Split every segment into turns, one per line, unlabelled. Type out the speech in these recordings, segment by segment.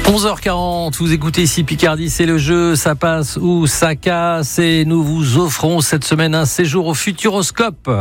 11h40, vous écoutez ici Picardie, c'est le jeu, ça passe ou ça casse et nous vous offrons cette semaine un séjour au Futuroscope.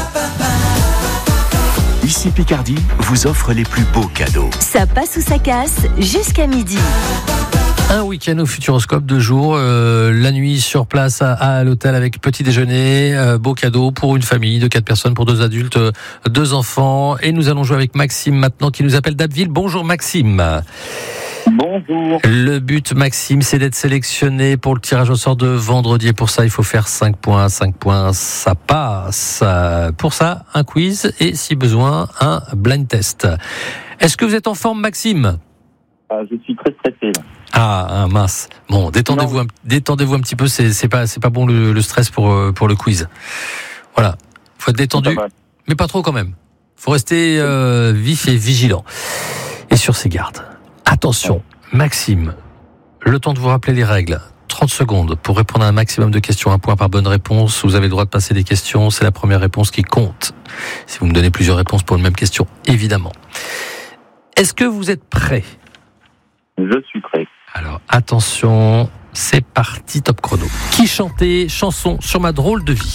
Ici Picardie vous offre les plus beaux cadeaux.
Ça passe ou ça casse jusqu'à midi.
Un week-end au Futuroscope, 2 jours, la nuit sur place à l'hôtel avec petit déjeuner, beau cadeau pour une famille de 4 personnes, pour 2 adultes, 2 enfants. Et nous allons jouer avec Maxime maintenant qui nous appelle d'Abbeville. Bonjour Maxime.
Bonjour.
Le but, Maxime, c'est d'être sélectionné pour le tirage au sort de vendredi. Et pour ça, il faut faire 5 points. 5 points, ça passe. Pour ça, un quiz et, si besoin, un blind test. Est-ce que vous êtes en forme, Maxime ?
Je suis très stressé là.
Ah, mince. Bon, détendez-vous un petit peu. C'est pas bon le stress pour le quiz. Voilà. Faut être détendu, mais pas trop quand même. Faut rester vif et vigilant. Et sur ses gardes. Attention, Maxime, le temps de vous rappeler les règles. 30 secondes pour répondre à un maximum de questions. 1 point par bonne réponse. Vous avez le droit de passer des questions. C'est la première réponse qui compte. Si vous me donnez plusieurs réponses pour une même question, évidemment. Est-ce que vous êtes prêts ?
Je suis prêt.
Alors, attention, c'est parti, top chrono. Qui chantait chanson sur ma drôle de vie ?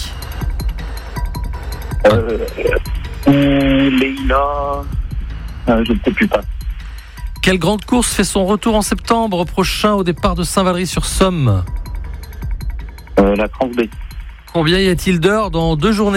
Leïla, je ne sais plus pas.
Quelle grande course fait son retour en septembre prochain au départ de Saint-Valery-sur-Somme ?
La Transb.
Combien y a-t-il d'heures dans 2 journées ?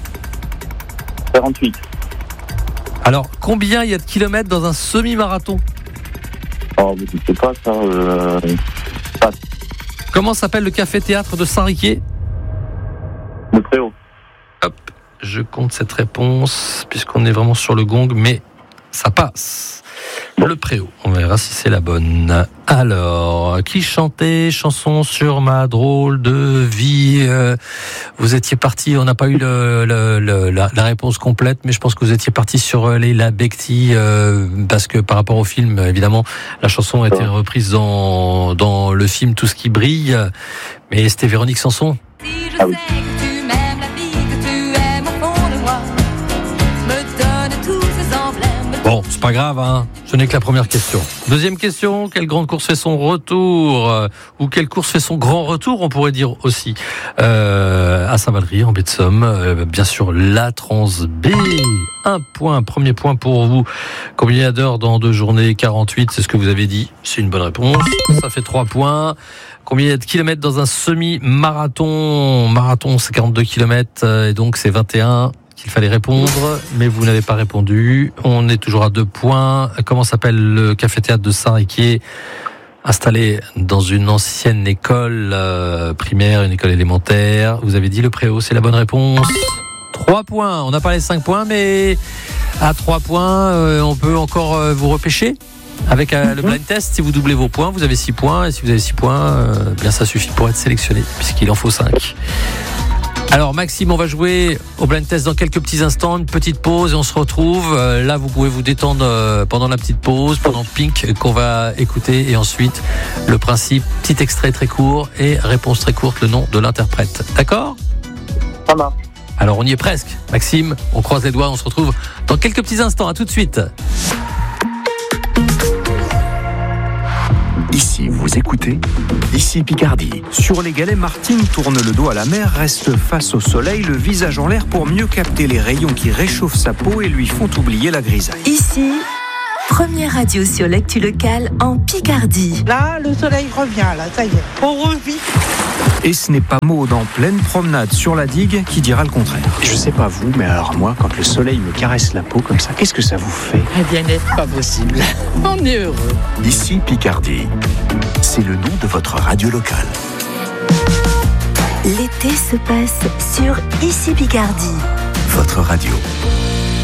48.
Alors, combien y a de kilomètres dans un semi-marathon ?
Oh, mais je ne sais pas ça. Passe.
Comment s'appelle le café-théâtre de Saint-Riquier ?
Le Préau.
Hop, je compte cette réponse puisqu'on est vraiment sur le gong, mais ça passe. Le Préau, on verra si c'est la bonne. Alors, qui chantait chanson sur ma drôle de vie ? Vous étiez parti, on n'a pas eu la réponse complète, mais je pense que vous étiez parti sur Leïla Bekti, parce que par rapport au film, évidemment, la chanson a été reprise dans le film Tout ce qui brille, mais c'était Véronique Sanson.
Ah oui.
Bon, c'est pas grave, hein. Ce n'est que la première question. Deuxième question, quelle grande course fait son retour ou quelle course fait son grand retour, on pourrait dire aussi, à Saint-Valery, en baie de Somme. Bien sûr, la Transb. 1 point, premier point pour vous. Combien il y a d'heures dans 2 journées ? 48, c'est ce que vous avez dit. C'est une bonne réponse. Ça fait 3 points. Combien il y a de kilomètres dans un semi-marathon ? Marathon, c'est 42 kilomètres, et donc c'est 21. Qu'il fallait répondre, mais vous n'avez pas répondu. On est toujours à 2 points. Comment s'appelle le café-théâtre de Saint-Riquier, installé dans une ancienne école primaire, une école élémentaire ? Vous avez dit le Préau, c'est la bonne réponse. 3 points. On n'a pas les 5 points, mais à 3 points, on peut encore vous repêcher avec le blind test. Si vous doublez vos points, vous avez 6 points. Et si vous avez 6 points, bien ça suffit pour être sélectionné, puisqu'il en faut 5. Alors Maxime, on va jouer au blind test dans quelques petits instants, une petite pause et on se retrouve. Là, vous pouvez vous détendre pendant la petite pause, pendant Pink qu'on va écouter, et ensuite le principe, petit extrait très court et réponse très courte, le nom de l'interprète. D'accord ?
Ça marche.
Alors on y est presque. Maxime, on croise les doigts, on se retrouve dans quelques petits instants. À tout de suite.
Ici, vous écoutez Ici Picardie.
Sur les galets, Martine tourne le dos à la mer, reste face au soleil, le visage en l'air pour mieux capter les rayons qui réchauffent sa peau et lui font oublier la grisaille.
Ici, première radio sur l'actu locale en Picardie.
Là, le soleil revient, là, ça y est, on revit.
Et ce n'est pas Maud en pleine promenade sur la digue qui dira le contraire.
Je sais pas vous, mais alors moi, quand le soleil me caresse la peau comme ça, qu'est-ce que ça vous fait ?
Eh bien, n'est-ce pas possible. On est heureux.
Ici Picardie. C'est le nom de votre radio locale.
L'été se passe sur Ici Picardie.
Votre radio.